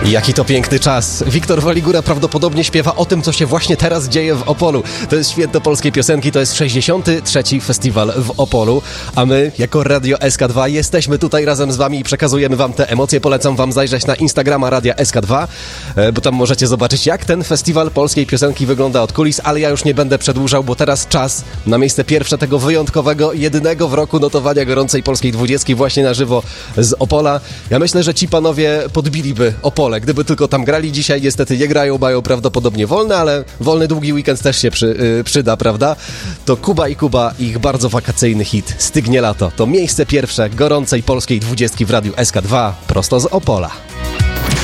Jaki to piękny czas. Wiktor Waligura prawdopodobnie śpiewa o tym, co się właśnie teraz dzieje w Opolu. To jest Święto Polskiej Piosenki, to jest 63. festiwal w Opolu, a my jako Radio SK2 jesteśmy tutaj razem z wami i przekazujemy wam te emocje. Polecam wam zajrzeć na Instagrama Radia SK2, bo tam możecie zobaczyć, jak ten festiwal polskiej piosenki wygląda od kulis, ale ja już nie będę przedłużał, bo teraz czas na miejsce pierwsze tego wyjątkowego, jedynego w roku notowania gorącej polskiej 20 właśnie na żywo z Opola. Ja myślę, że ci panowie podbiliby Opole, gdyby tylko tam grali. Dzisiaj niestety nie grają, mają prawdopodobnie wolne, ale wolny długi weekend też się przyda, prawda? To Kuba i Kuba, ich bardzo wakacyjny hit Stygnie lato. To miejsce pierwsze gorącej polskiej 20 w Radiu SK2 prosto z Opola.